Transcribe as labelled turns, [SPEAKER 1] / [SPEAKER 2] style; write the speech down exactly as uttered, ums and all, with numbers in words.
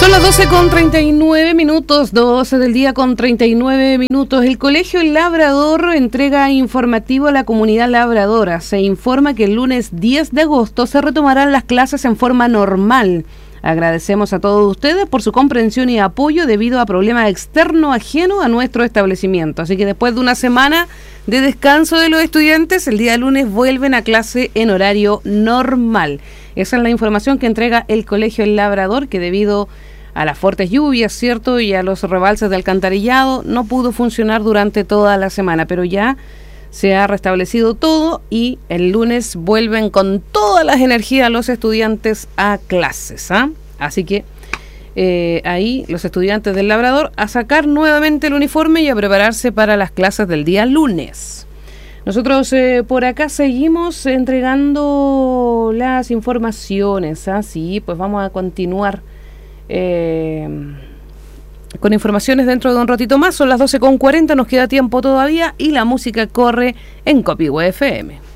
[SPEAKER 1] Son las doce con treinta y nueve minutos, doce del día con treinta y nueve minutos. El Colegio El Labrador entrega informativo a la comunidad labradora. Se informa que el lunes diez de agosto se retomarán las clases en forma normal. Agradecemos a todos ustedes por su comprensión y apoyo debido a problemas externos ajenos a nuestro establecimiento. Así que después de una semana de descanso de los estudiantes, el día lunes vuelven a clase en horario normal. Esa es la información que entrega el Colegio El Labrador, que debido a las fuertes lluvias, ¿cierto?, y a los rebalses de alcantarillado, no pudo funcionar durante toda la semana, pero ya se ha restablecido todo y el lunes vuelven con todas las energías los estudiantes a clases, ¿ah? Así que eh, ahí los estudiantes del Labrador a sacar nuevamente el uniforme y a prepararse para las clases del día lunes. Nosotros eh, por acá seguimos entregando las informaciones, ¿ah? Sí, pues vamos a continuar eh, con informaciones dentro de un ratito más. Son las doce con cuarenta, nos queda tiempo todavía y la música corre en Copihue F M.